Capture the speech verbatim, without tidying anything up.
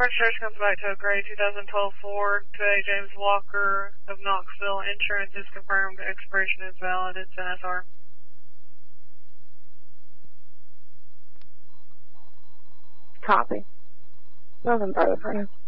Registration comes back to a gray two thousand twelve Ford to a James Walker of Knoxville. Insurance is confirmed. Expiration is valid. It's N S R. Copy. Nothing further for now.